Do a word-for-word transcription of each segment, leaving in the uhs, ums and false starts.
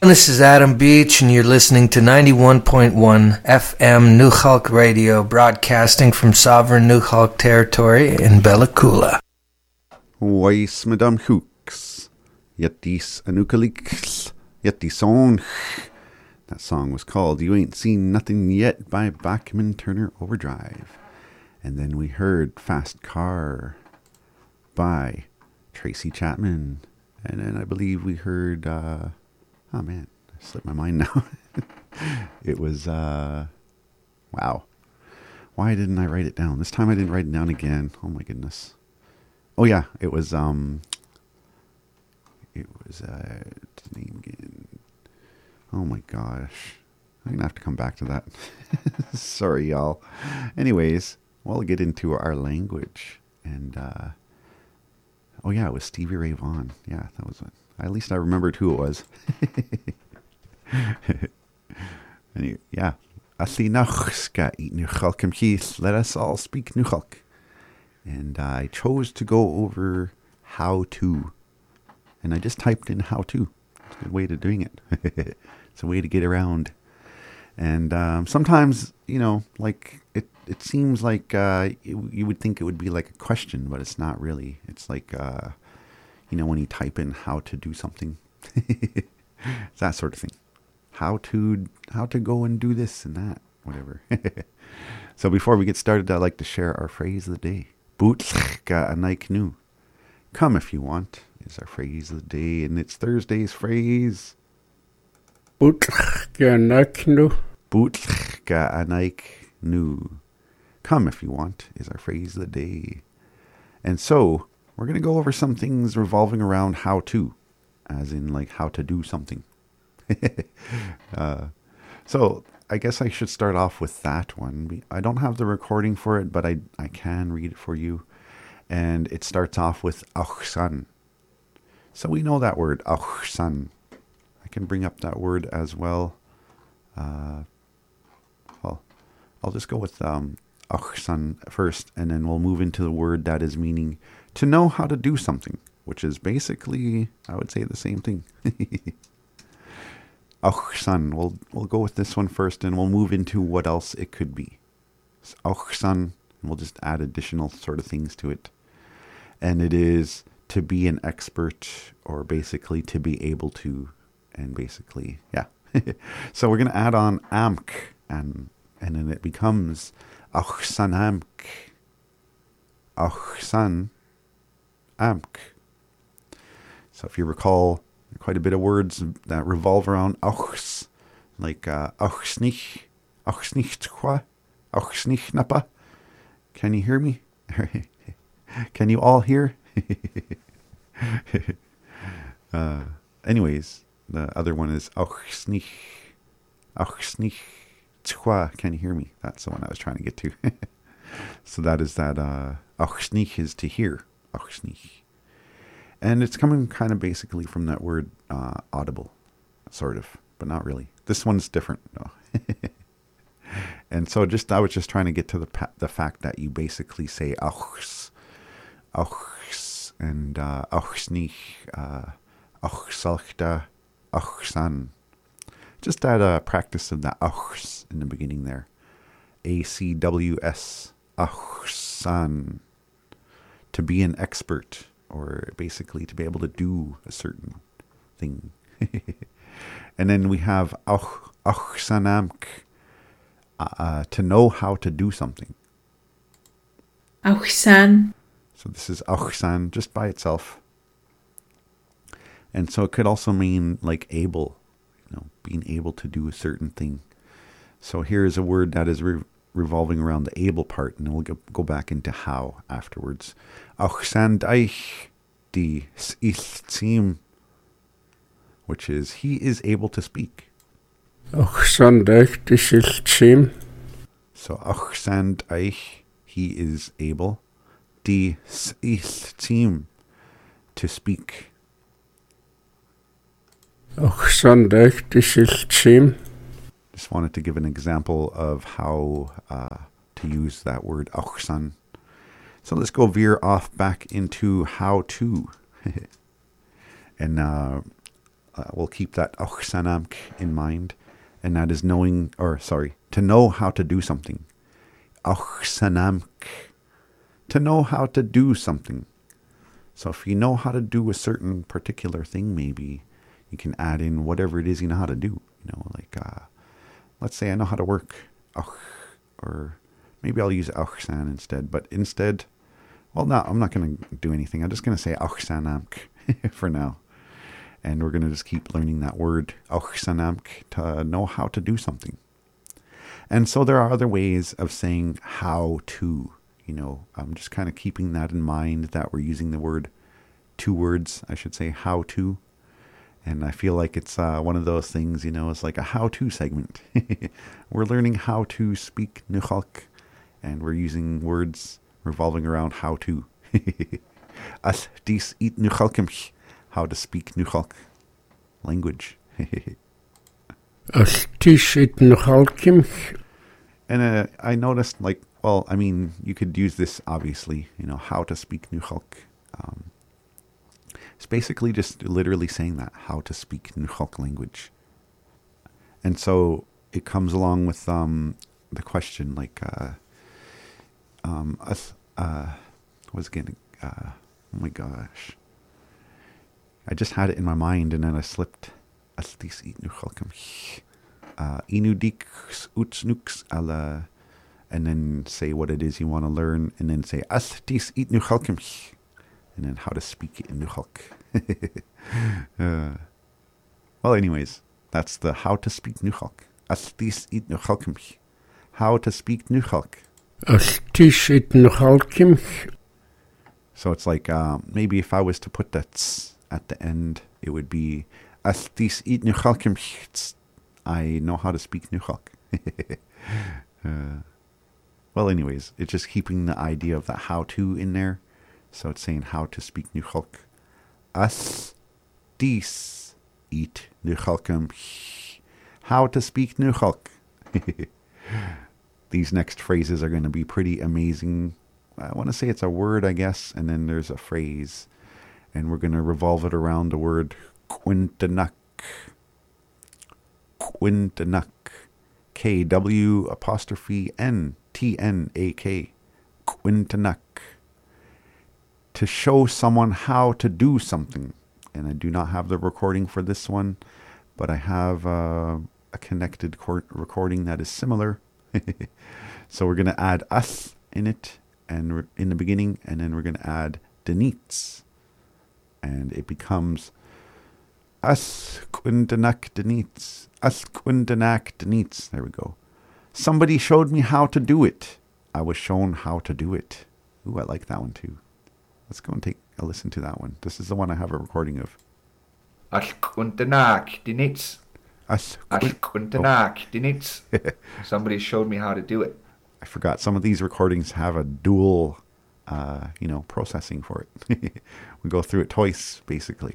This is Adam Beach, and you're listening to ninety-one point one F M Nukhalk Radio, broadcasting from sovereign Nukhalk territory in Bella Coola. Weiss Madame Hooks, Yetis Anukaliks, Yetisong. That song was called You Ain't Seen Nothing Yet by Bachman Turner Overdrive. And then we heard Fast Car by Tracy Chapman. And then I believe we heard... Uh, Oh man, I slipped my mind now. It was, uh, wow. Why didn't I write it down? This time I didn't write it down again. Oh my goodness. Oh yeah, it was, um, it was, uh, what's the name again? Oh my gosh. I'm gonna have to come back to that. Sorry, y'all. Anyways, we'll get into our language. And, uh, oh yeah, it was Stevie Ray Vaughan. Yeah, that was it. At least I remembered who it was. And yeah. Asli Nachska eat Nuchalkim Keith. Let us all speak Nuchalk. And I chose to go over how to. And I just typed in how to. It's a good way to doing it. It's a way to get around. And um, sometimes, you know, like it, it seems like uh, it, you would think it would be like a question, but it's not really. It's like... Uh, You know, when you type in how to do something, it's that sort of thing. How to, how to go and do this and that, whatever. So before we get started, I'd like to share our phrase of the day. Bootska anaik nu. Come if you want is our phrase of the day, and it's Thursday's phrase. Bootska anaik nu. Bootska anaik nu. Come if you want is our phrase of the day. And so... we're going to go over some things revolving around how to, as in like how to do something. uh, so I guess I should start off with that one. I don't have the recording for it, but I, I can read it for you. And it starts off with achsan. So we know that word, achsan. I can bring up that word as well. Uh, well, I'll just go with um, achsan first, and then we'll move into the word that is meaning to know how to do something, which is basically, I would say, the same thing. Achsan, we'll, we'll go with this one first, and we'll move into what else it could be. So, achsan, and we'll just add additional sort of things to it. And it is to be an expert, or basically to be able to, and basically, yeah. So we're going to add on amk, and, and then it becomes achsan amk. Achsan amk. So if you recall, quite a bit of words that revolve around achs, like uh, achsnich, achsnichtqua, achsnichnapa. Can you hear me? Can you all hear? uh, anyways, the other one is achsnich, achsnichtqua. Can you hear me? That's the one I was trying to get to. So that is that uh, achsnich is to hear. Achsnich. And it's coming kind of basically from that word uh, audible, sort of, but not really. This one's different. No. And so just I was just trying to get to the pa- the fact that you basically say achs, achs, and uh, achsnich, uh, achsalchta, achsan. Just that uh, practice of the achs in the beginning there. A C W S, achsan. To be an expert, or basically to be able to do a certain thing. And then we have ach, achsanamk, uh, to know how to do something. Achsan. So this is achsan just by itself. And so it could also mean like able, you know, being able to do a certain thing. So here is a word that is re- revolving around the able part, and we'll go, go back into how afterwards. Achsan eich die s'iltzim, which is he is able to speak. Achsan eich die s'iltzim. So achsan eich, he is able, die s'iltzim, to speak. Achsan eich die s'iltzim. Just wanted to give an example of how uh, to use that word achsan. So let's go veer off back into how to. And uh, uh, we'll keep that ochsanamk in mind, and that is knowing, or sorry, to know how to do something. Ochsanamk, to know how to do something. So if you know how to do a certain particular thing, maybe you can add in whatever it is you know how to do. You know, like, uh, let's say I know how to work, och, or maybe I'll use ochsan instead. But instead, well, no, I'm not going to do anything. I'm just going to say ochsanamk for now. And we're going to just keep learning that word, ochsanamk, to know how to do something. And so there are other ways of saying how to. You know, I'm just kind of keeping that in mind, that we're using the word, two words, I should say, how to. And I feel like it's uh, one of those things, you know, it's like a how-to segment. We're learning how to speak Nukhalk, and we're using words revolving around how to. As dis eat Nukhalkimch, how to speak Nukhalk language. As dis eat Nukhalkimch. And uh, I noticed, like, well, I mean, you could use this, obviously, you know, how to speak Nukhalk. Um, it's basically just literally saying that, how to speak Nukhalk language. And so it comes along with um, the question, like, uh, um, us, uh, what was it getting, uh, oh my gosh. I just had it in my mind and then I slipped. Astis eat Nukhalkam. Uh, Inudix utsnux ala. And then say what it is you want to learn, and then say astis eat Nukhalkim, and then how to speak it in Nukhalk. uh, well, anyways, that's the how to speak Nukhalk. Astis eat Nukhalkim. How to speak Nukhalk. Astis eat Nukhalkim. So it's like uh, maybe if I was to put that tss at the end, it would be astis eat Nukhalkim. I know how to speak Nukhalk. uh, Well, anyways, it's just keeping the idea of the how-to in there. So it's saying how to speak Nukhalk. As dis eat Nukhalkam. How to speak Nukhalk. These next phrases are going to be pretty amazing. I want to say it's a word, I guess, and then there's a phrase. And we're going to revolve it around the word Quintanak. Quintanak. K W apostrophe N. T N A K, Quintanak, to show someone how to do something. And I do not have the recording for this one, but I have uh, a connected cor- recording that is similar. So we're going to add us in it, and we're in the beginning, and then we're going to add denits, and it becomes us Quintanak denits, us Quintanak denits. There we go. Somebody showed me how to do it. I was shown how to do it. Ooh, I like that one too. Let's go and take a listen to that one. This is the one I have a recording of. Somebody showed me how to do it. I forgot some of these recordings have a dual, uh, you know, processing for it. We go through it twice, basically.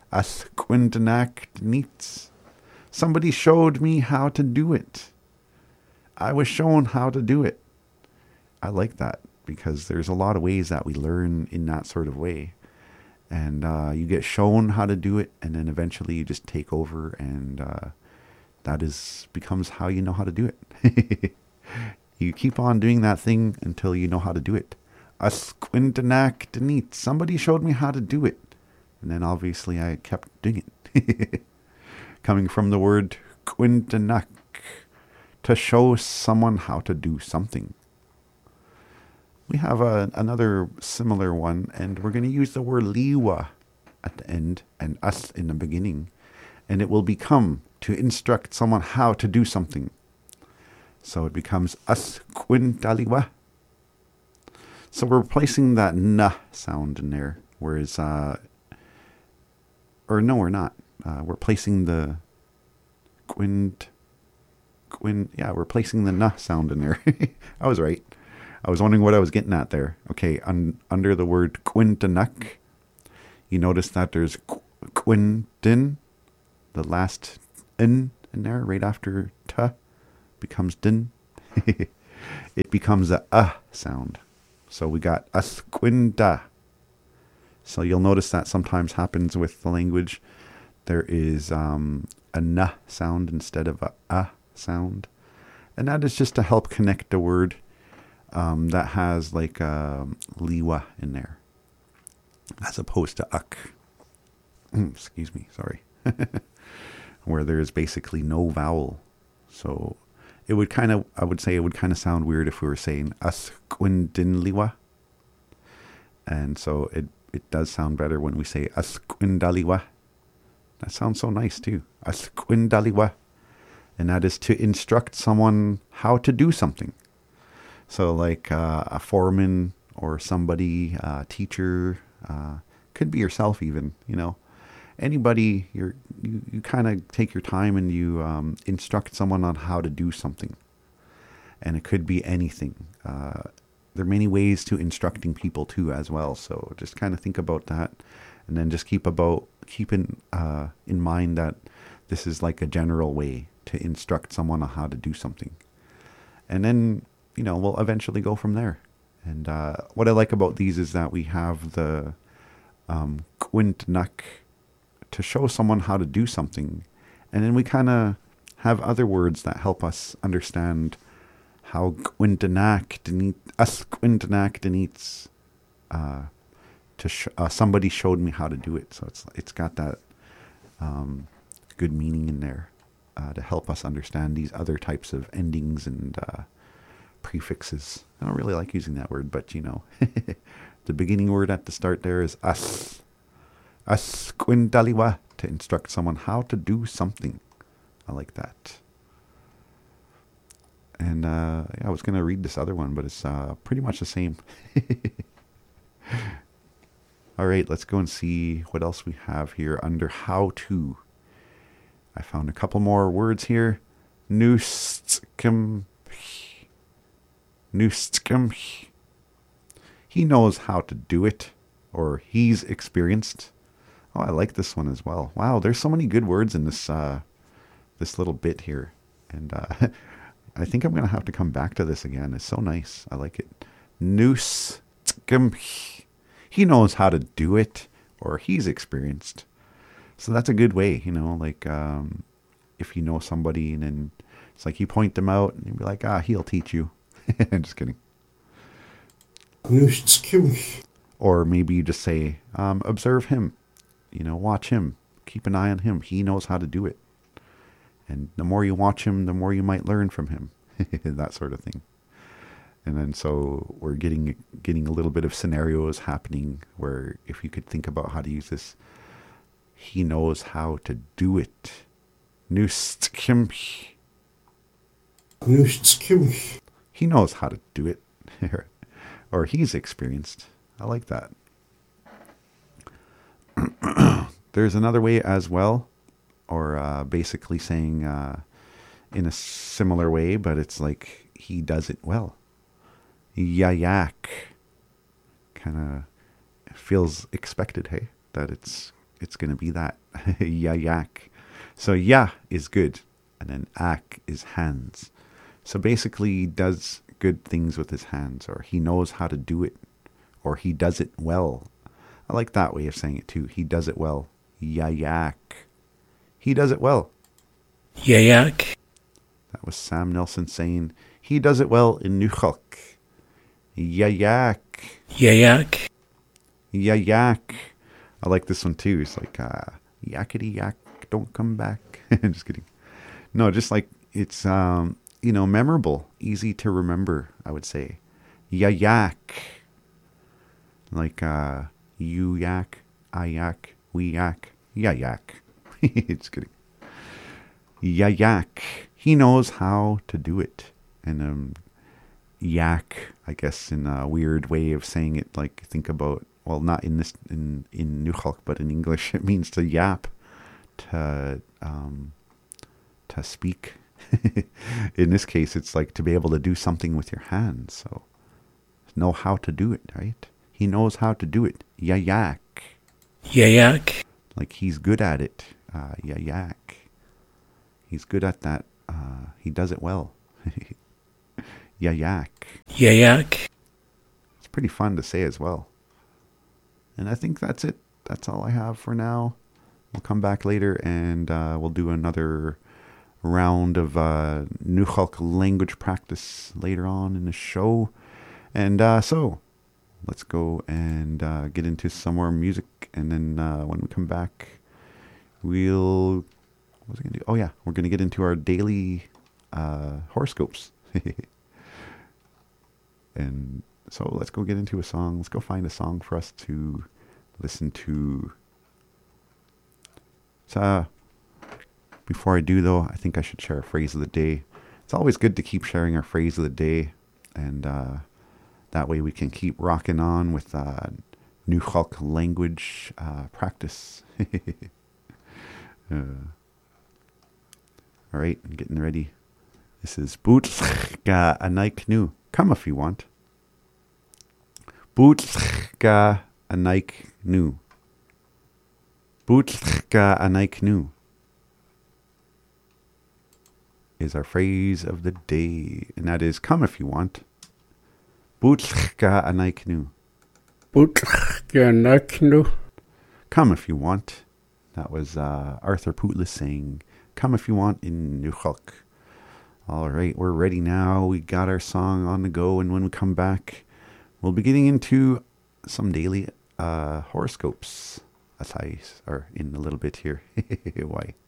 Somebody showed me how to do it. I was shown how to do it. I like that because there's a lot of ways that we learn in that sort of way. And uh, you get shown how to do it, and then eventually you just take over, and uh, that is becomes how you know how to do it. You keep on doing that thing until you know how to do it. Asquintanak denit. Somebody showed me how to do it. And then obviously I kept doing it. Coming from the word quintanak. To show someone how to do something. We have a, another similar one, and we're going to use the word liwa at the end and us in the beginning, and it will become to instruct someone how to do something. So it becomes us quintaliwa. So we're replacing that na sound in there, whereas, uh, or no, we're not. Uh, we're placing the quint. Quin, yeah, we're placing the na sound in there. I was right. I was wondering what I was getting at there. Okay, un, under the word quintanak, you notice that there's qu- quintin, the last in in there, right after ta, becomes din. It becomes a uh sound. So we got as quinta. So you'll notice that sometimes happens with the language, there is um, a n sound instead of a a sound. And that is just to help connect a word um, that has like a liwa in there, as opposed to uk. Excuse me, sorry. Where there is basically no vowel. So it would kind of, I would say it would kind of sound weird if we were saying asquindinliwa. And so it, it does sound better when we say asquindaliwa. That sounds so nice too. Asquindaliwa. And that is to instruct someone how to do something. So like uh, a foreman or somebody, uh, teacher, uh, could be yourself even, you know. Anybody, you're, you, you kind of take your time and you um, instruct someone on how to do something. And it could be anything. Uh, there are many ways to instructing people too as well. So just kind of think about that. And then just keep about keep in, uh, in mind that this is like a general way to instruct someone on how to do something. And then, you know, we'll eventually go from there. And uh, what I like about these is that we have the um, quintnak, to show someone how to do something. And then we kind of have other words that help us understand how quintanak us quintanak denits uh to sh- uh, somebody showed me how to do it. So it's it's got that um, good meaning in there uh, to help us understand these other types of endings and uh, prefixes. I don't really like using that word, but you know, the beginning word at the start there is as. Asquindaliwa, to instruct someone how to do something. I like that. And uh, yeah, I was going to read this other one, but it's uh, pretty much the same. All right, let's go and see what else we have here under how to. I found a couple more words here. Nustkim. Nustkim. He knows how to do it, or he's experienced. Oh, I like this one as well. Wow, there's so many good words in this uh, this little bit here. And uh, I think I'm going to have to come back to this again. It's so nice. I like it. Noose. He knows how to do it, or he's experienced. So that's a good way, you know, like um, if you know somebody and then it's like you point them out and you be like, ah, he'll teach you. I'm just kidding. Or maybe you just say, um, observe him. You know, watch him. Keep an eye on him. He knows how to do it. And the more you watch him, the more you might learn from him. That sort of thing. And then so we're getting getting a little bit of scenarios happening where if you could think about how to use this, he knows how to do it. He knows how to do it. Or he's experienced. I like that. There's another way as well, or uh, basically saying uh, in a similar way, but it's like he does it well. Yayak. Kind of feels expected, hey, that it's it's going to be that. Yayak. So ya is good, and then ak is hands. So basically he does good things with his hands, or he knows how to do it, or he does it well. I like that way of saying it too. He does it well. Yayak. He does it well. Yayak. That was Sam Nelson saying he does it well in Nukhalk. Yayak. Yayak. Yayak. I like this one too. It's like uh, yakety yak, don't come back. Just kidding. No, just like it's um, you know, memorable, easy to remember, I would say. Yayak. Like uh you yak, I yak, we yak, ya yak. Just kidding. Yayak. He knows how to do it. And um, yak, I guess, in a weird way of saying it, like think about, well, not in this, in, in Nukhalk, but in English, it means to yap, to, um, to speak. In this case, it's like to be able to do something with your hands. So know how to do it, right? He knows how to do it. Yayak. Yayak. Like he's good at it. Uh, yayak. He's good at that. Uh, he does it well. Yayak. Yayak. It's pretty fun to say as well. And I think that's it. That's all I have for now. we'll come back later and uh, we'll do another round of uh, Nukhalk language practice later on in the show. And uh, so, let's go and uh, get into some more music. And then uh, when we come back, we'll... What was I going to do? Oh, yeah. We're going to get into our daily uh, horoscopes. And so let's go get into a song. Let's go find a song for us to listen to. So, uh, before I do, though, I think I should share a phrase of the day. It's always good to keep sharing our phrase of the day. And uh, that way we can keep rocking on with uh, Nukhalk language uh, practice. uh, all right, I'm getting ready. This is Bootga Anaik Nu. Come if you want. Bootga Anaik Nu. Bootga Anaik Nu is our phrase of the day, and that is come if you want. Bootga Anaik Nu. Bootga Anaik Nu. Come if you want. That was uh, Arthur Pootlis saying come if you want in Nukhalk. All right, we're ready now. We got our song on the go, and when we come back, we'll be getting into some daily uh, horoscopes. That's how you are in a little bit here. Why?